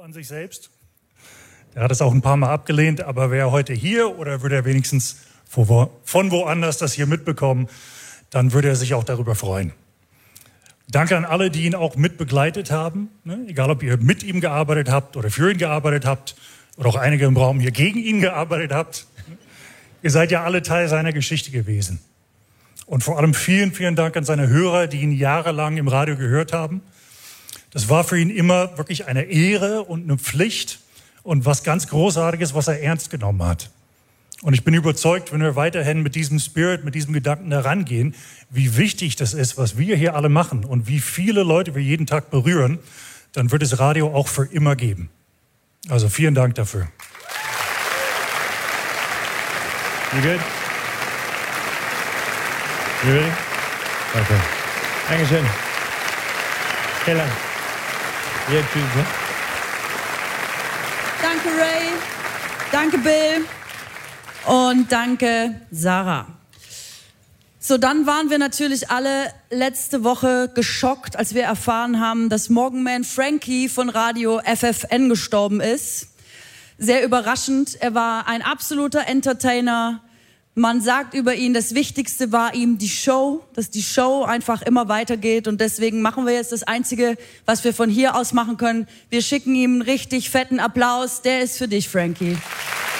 an sich selbst. Er hat es auch ein paar Mal abgelehnt, aber wäre er heute hier oder würde er wenigstens von woanders das hier mitbekommen, dann würde er sich auch darüber freuen. Danke an alle, die ihn auch mitbegleitet haben, egal ob ihr mit ihm gearbeitet habt oder für ihn gearbeitet habt oder auch einige im Raum hier gegen ihn gearbeitet habt. Ihr seid ja alle Teil seiner Geschichte gewesen. Und vor allem vielen, vielen Dank an seine Hörer, die ihn jahrelang im Radio gehört haben. Das war für ihn immer wirklich eine Ehre und eine Pflicht und was ganz Großartiges, was er ernst genommen hat. Und ich bin überzeugt, wenn wir weiterhin mit diesem Spirit, mit diesem Gedanken herangehen, wie wichtig das ist, was wir hier alle machen und wie viele Leute wir jeden Tag berühren, dann wird es Radio auch für immer geben. Also vielen Dank dafür. You good? You ready? Okay. Dankeschön. Vielen Dank. Ja, tschüss. Ne? Danke Ray, danke Bill und danke Sarah. So, dann waren wir natürlich alle letzte Woche geschockt, als wir erfahren haben, dass Morgenman Frankie von Radio FFN gestorben ist. Sehr überraschend, er war ein absoluter Entertainer. Man sagt über ihn, das Wichtigste war ihm die Show, dass die Show einfach immer weitergeht. Und deswegen machen wir jetzt das Einzige, was wir von hier aus machen können. Wir schicken ihm einen richtig fetten Applaus. Der ist für dich, Frankie.